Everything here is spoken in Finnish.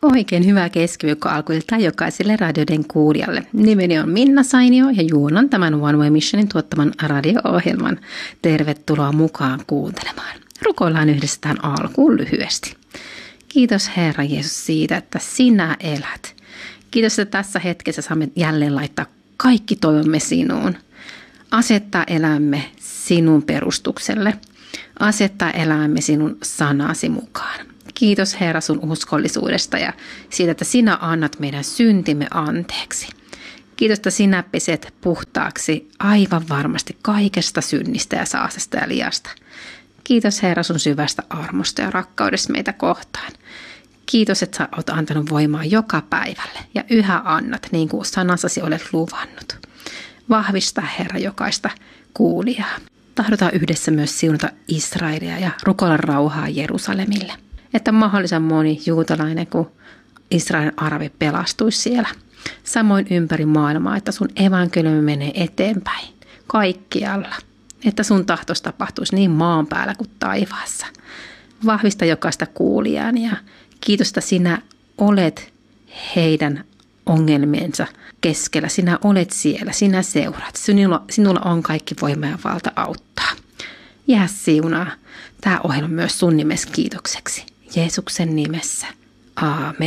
Oikein hyvää keskiviikko alkuiltaa jokaiselle radioiden kuulijalle. Nimeni on Minna Sainio ja juonan tämän One Way Missionin tuottaman radio-ohjelman. Tervetuloa mukaan kuuntelemaan. Rukoillaan yhdessä tähän alkuun lyhyesti. Kiitos Herra Jeesus siitä, että sinä elät. Kiitos, että tässä hetkessä saamme jälleen laittaa kaikki toivomme sinuun. Asettaa elämämme sinun perustukselle. Asettaa elämämme sinun sanasi mukaan. Kiitos Herra sun uskollisuudesta ja siitä, että sinä annat meidän syntimme anteeksi. Kiitos, että sinä peset puhtaaksi aivan varmasti kaikesta synnistä ja saastasta ja liasta. Kiitos Herra sun syvästä armosta ja rakkaudesta meitä kohtaan. Kiitos, että sä oot antanut voimaa joka päivälle ja yhä annat niin kuin sanassasi olet luvannut. Vahvista Herra jokaista kuulijaa. Tahdotaan yhdessä myös siunata Israelia ja rukoilla rauhaa Jerusalemille. Että mahdollisimman moni juutalainen kuin Israelin arabi pelastuisi siellä. Samoin ympäri maailmaa, että sun evankeliumi menee eteenpäin kaikkialla. Että sun tahtos tapahtuisi niin maan päällä kuin taivaassa. Vahvista jokaista kuulijaan ja kiitos, että sinä olet heidän ongelmiensa keskellä. Sinä olet siellä, sinä seuraat. Sinulla on kaikki voima ja valta auttaa. Jää siunaa tämä ohjelma myös sun nimessä kiitokseksi. Jeesuksen nimessä. Aamen.